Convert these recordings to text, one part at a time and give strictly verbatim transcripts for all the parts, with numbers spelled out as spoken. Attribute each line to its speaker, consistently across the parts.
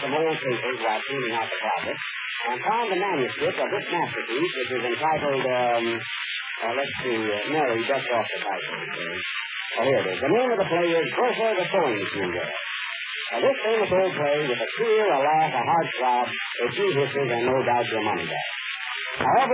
Speaker 1: some old papers while cleaning out the closet and found the manuscript of this masterpiece, which is entitled, um, uh, let's see, uh, no, he just off the title. Oh, here it is. The name of the play is Bertha the Sewing Machine Girl. Now, this famous old play with a tear, a laugh, a heart throb, a few hisses, and no doubt your money back. However,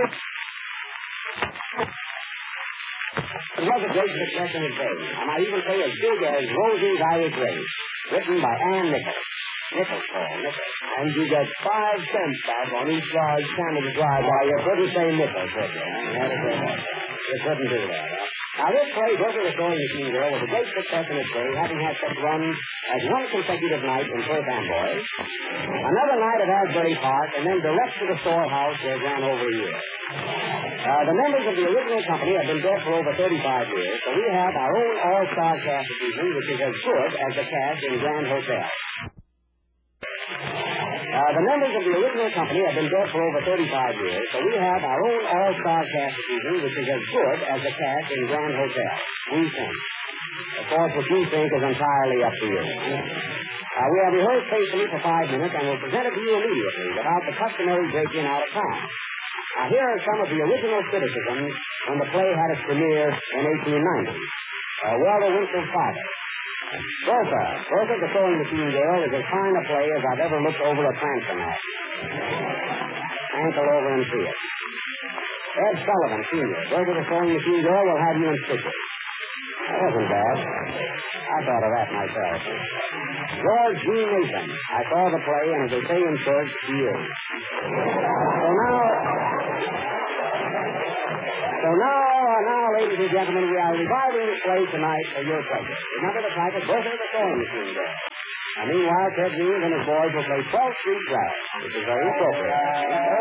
Speaker 1: it was a great success in its day. I might even say as big as Rosie's Irish Race, written by Ann Nichols. Nichols, Paul, Nichols. And you get five cents back on each large sandwich drive. Why, you couldn't say Nichols, could you? You couldn't do that. Now, this play, Bertha the Sewing Machine Girl, was a great success in its day, having had such runs as one consecutive night in Perth Amboy, another night at Asbury Park, and then direct to the storehouse where it ran over a year. Uh, the members of the original company have been dead for over thirty-five years, so we have our own all-star cast this evening, which is as good as the cast in Grand Hotel. Uh, the members of the original company have been dead for over thirty-five years, so we have our own all-star cast this evening, which is as good as the cast in Grand Hotel. We think. Of course, what you think is entirely up to you. Uh, we have rehearsed faithfully for five minutes and will present it to you immediately without the customary break-in out of town. Now, here are some of the original criticisms when the play had its premiere in eighteen ninety. Uh, Walter Winchell's father. Bertha, Bertha the Sewing Machine Girl is as fine a play as I've ever looked over a transom at. Ankle over and see it. Ed Sullivan, Senior. Bertha the Sewing Machine Girl will have you in stitches. That wasn't bad. I thought of that myself. George G. Nathan. I saw the play, and as they say in church, he is. So now... So now, uh, now, ladies and gentlemen, we are reviving this play tonight for your pleasure. Remember the title, Bertha the Sewing Machine Girl. And meanwhile, Ted Weems and his boys will play twelfth Street Brass, which is very appropriate.